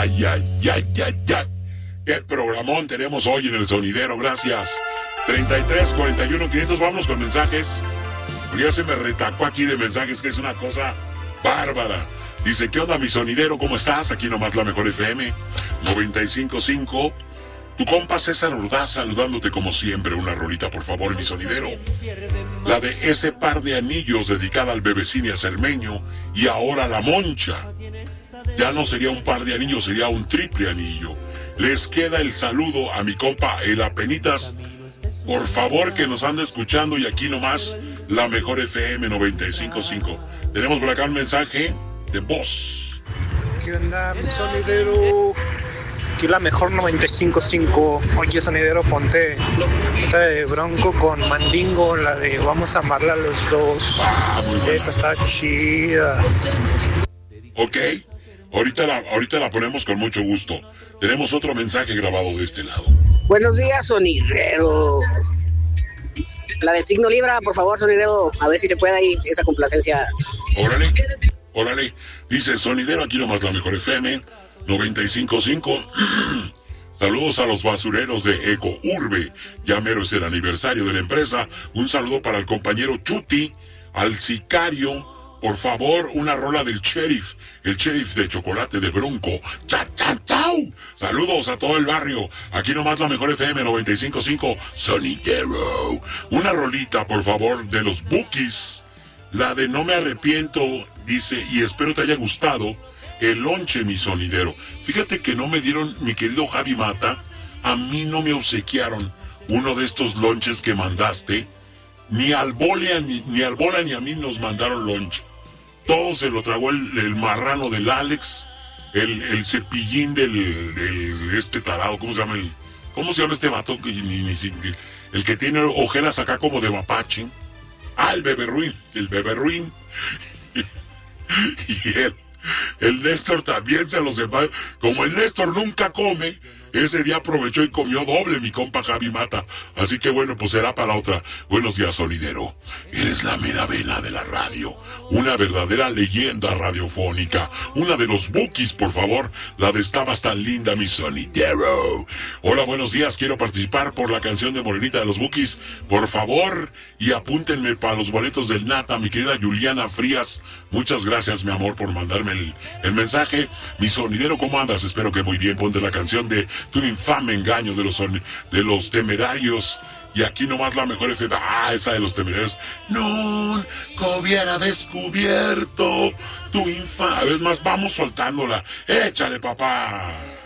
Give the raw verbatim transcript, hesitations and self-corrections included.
ay, ay, ay, ay, ay. Qué programón tenemos hoy en el sonidero, gracias. treinta y tres, cuarenta y uno, quinientos, vámonos con mensajes. Porque ya se me retacó aquí de mensajes, que es una cosa bárbara. Dice, ¿qué onda, mi sonidero? ¿Cómo estás? Aquí nomás la mejor F M, noventa y cinco punto cinco. Tu compa César Ordaz saludándote como siempre. Una rolita, por favor, mi sonidero. La de Ese par de anillos, dedicada al bebecín y a Cermeño. Y ahora la Moncha. Ya no sería un par de anillos, sería un triple anillo. Les queda el saludo a mi compa El Apenitas. Por favor, que nos anda escuchando. Y aquí nomás la mejor F M noventa y cinco punto cinco. Tenemos por acá un mensaje de voz. ¿Qué onda, mi sonidero? Aquí la mejor noventa y cinco punto cinco. Oye, sonidero, ponte esta de Bronco con Mandingo, la de Vamos a amarla a los dos. Ah, muy buena. Esa está chida. Ok, ahorita la, ahorita la ponemos con mucho gusto. Tenemos otro mensaje grabado de este lado. Buenos días, sonidero. La de signo Libra, por favor, sonidero. A ver si se puede ahí esa complacencia. Órale, órale. Dice sonidero, aquí nomás la mejor F M noventa y cinco punto cinco. Saludos a los basureros de Eco Urbe. Ya mero es el aniversario de la empresa. Un saludo para el compañero Chuti, al sicario. Por favor, una rola del sheriff. El sheriff de chocolate de Bronco. ¡Cha, cha, chau! Saludos a todo el barrio. Aquí nomás la mejor F M noventa y cinco punto cinco. Sonidero. Una rolita, por favor, de los Bookies. La de No me arrepiento, dice, y espero te haya gustado. El lonche, mi sonidero. Fíjate que no me dieron, mi querido Javi Mata, a mí no me obsequiaron uno de estos lonches que mandaste. Ni al Bola ni, ni al Bola ni a mí nos mandaron lonche. Todo se lo tragó el, el marrano del Alex, el, el cepillín del, del este tarado, ¿cómo se llama el, cómo se llama este vato? Ni, ni, ni, el que tiene ojeras acá como de mapache. Ah, el Bebe Ruin, el Bebe Ruin. Y él. El Néstor también se lo sepa. Como el Néstor nunca come, ese día aprovechó y comió doble mi compa Javi Mata. Así que bueno, pues será para la otra. Buenos días, sonidero. Eres la mera vena de la radio. Una verdadera leyenda radiofónica. Una de los Bookies, por favor. La de Estabas tan linda, mi sonidero. Hola, buenos días. Quiero participar por la canción de Morenita de los Bookies. Por favor, y apúntenme para los boletos del Nata, mi querida Juliana Frías. Muchas gracias, mi amor, por mandarme el, el mensaje. Mi sonidero, ¿cómo andas? Espero que muy bien. Ponte la canción de Tu infame engaño de los, son, de los Temerarios. Y aquí nomás la mejor F M. Ah, esa de los Temerarios. Nunca hubiera descubierto tu infame. A ver, más, vamos soltándola. Échale, papá.